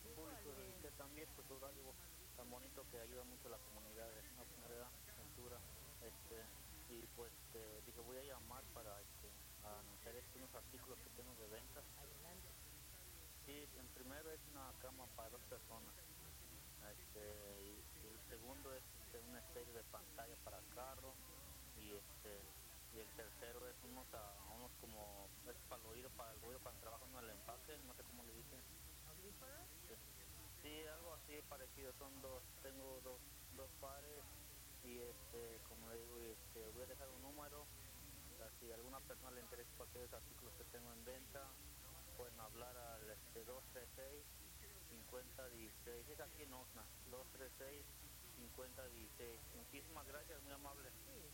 los públicos que también pues es algo tan bonito que ayuda mucho a la comunidad, a poner cultura, este, y pues dije voy a llamar para a anunciar unos artículos que tengo de venta. Adelante. Sí, en primero es una cama para dos personas, y el segundo es un estéreo de pantalla para carro, y y el tercero es unos como es para el oído, para el ruido, para el trabajo, no el empaque, no sé cómo le dicen. ¿Audífonos? Este, sí, algo así parecido, son dos, tengo dos pares, y como le digo, voy a dejar un número, o sea, si a alguna persona le interesa cualquier artículos que tengo en venta, pueden hablar al 236 5016, es aquí en Osna, 236 5016. Muchísimas gracias, muy amable. Sí,